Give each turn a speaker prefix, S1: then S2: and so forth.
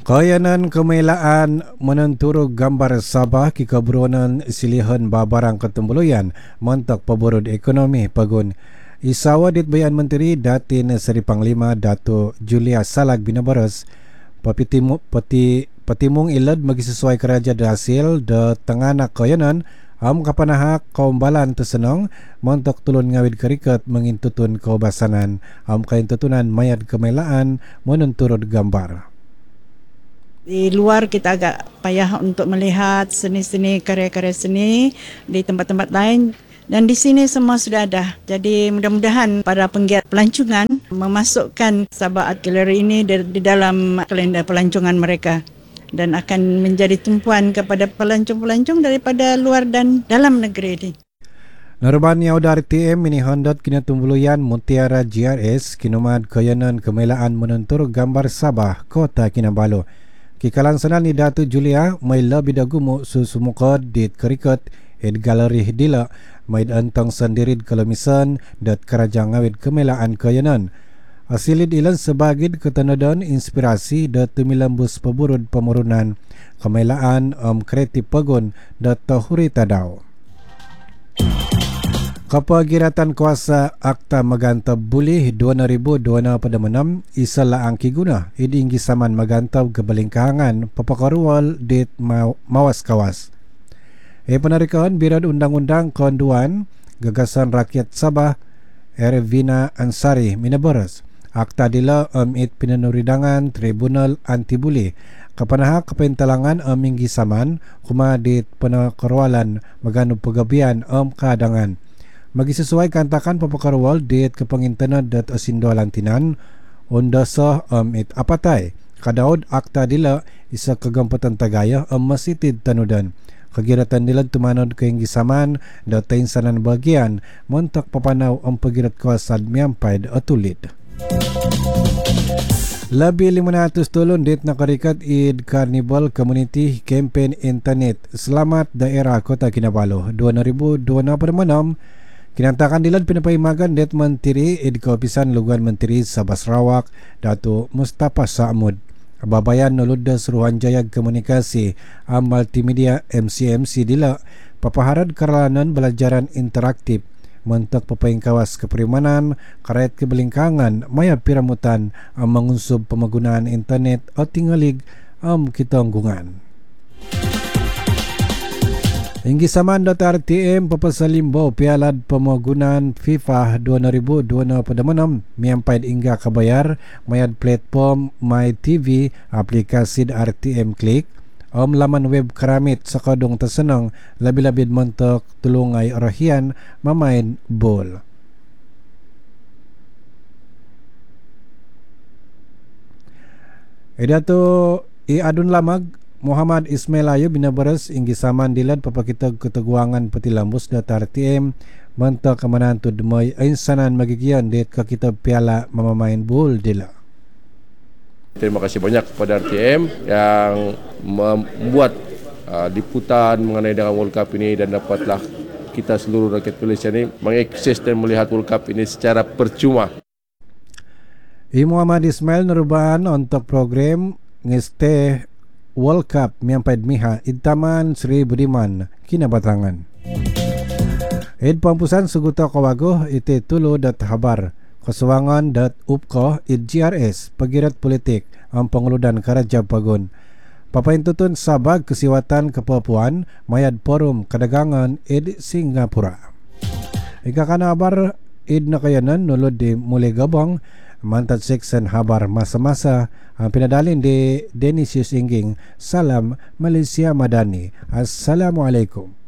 S1: Kayanan kemelaan menenturug gambar Sabah kikabronan silihan babarang ketembuluyan montok peburud ekonomi pagun. Isawa dit bayan Menteri Datin Seri Panglima Dato Julia Salag Binabaras patimung ilad magi sesuai keraja hasil de tengana kayanan kapanahak kaum balan tersenong montok tulun ngawid kerikat mengintutun kaubasanan kain tutunan mayat kemelaan menenturut gambar.
S2: Di luar kita agak payah untuk melihat seni-seni karya-karya seni di tempat-tempat lain, dan di sini semua sudah ada. Jadi mudah-mudahan para penggiat pelancongan memasukkan Sabah Art Gallery ini di dalam kalender pelancongan mereka dan akan menjadi tumpuan kepada pelancong-pelancong daripada luar dan dalam negeri ini.
S1: Narban Yauda RTM mini handot kina tumbuluyan Mutiara GRS kinomad kayanan kemelaan menentur gambar Sabah Kota Kinabalu. Kikalan sanan ni Dato Julia may labi dagumo susumukod dit kerikat ed galeri dila may antang sandirid kalamisan dat karajang ngawid kemelaan kayanan. Asilid ilan sebagid ketanadan inspirasi dat tumilambus peburud pemurunan kemelaan kreatif pagun dat tahuri tadau. Kapagiratan kuasa Akta Magantab Bulih 2026 isa laang kiguna idinggi saman magantab kebalingkahangan papakarual dit mawas kawas. Penarikan birad undang-undang konduan gagasan rakyat Sabah Ervina Ansari Minabaras. Akta dila it pinanuridangan Tribunal Anti Bulih kapanaha kapintalangan minggi saman kuma dit penakarualan magano pagabian kadangan. Magi sesuai kantakan papakarwal dit kepengintanan dat asindolantinan onda sah it apatay kadaud akta dila isa kagampatan tagaya masitid tanudan kagiratan nila tumanod kayong gisaman datain sanan bagian montak papanaw pagirat kuasad miyampay atulid. Labi 500 tulon dit nakarikat id Carnival Community Campaign Internet Selamat Daerah Kota Kinabalu 2026. Kinantakan dilan pinapaimagan det Menteri id Kaupisan Luguan Menteri Sabah Sarawak Dato Mustafa Sa'mud. Babayan nulud Suruhanjaya Komunikasi Multimedia MCMC dila papaharad karalanan belajaran interaktif mentok papaingkawas keperimanan karet kebalingkangan maya piramutan mengunsub pemagunaan internet o tingalig kitanggungan. Hinggi saman data RTM papasalimbaw pialad pemagunaan FIFA 2026 miyampay ingga kabayar mayad platform MyTV aplikasi RTM Click laman web karamit sa kadong tasenang labi-labid montok tulungay orahian mamain bol. Dato iadun lamag Muhammad Ismail Ayub Binabaras inggi saman dilad papakitag keteguangan petilambus data RTM mentok kemanan tu demay ainsanan magigian det kakitab piala mamamain bol dila.
S3: Terima kasih banyak kepada RTM yang membuat liputan mengenai dengan World Cup ini dan dapatlah kita seluruh rakyat Malaysia ini mengakses dan melihat World Cup ini secara percuma.
S1: Muhammad Ismail nerubaan untuk program ngeste World Cup miyampay miha idtaman Sri Budiman Kinabatangan. Pampusan suguta kawago iti tulo dat habar kasuwangan dat upko id GRS pagirat politik ang panguludan Karaja Pagun. Papaintutun sabag kesiwatan kepapuan mayad forum kadagangan id Singapura. Ikakana habar id nakayanan nulod di muli gabang mantad seksen habar masa-masa ang pinadalin di Denisius Ingging. Salam Malaysia Madani. Assalamualaikum.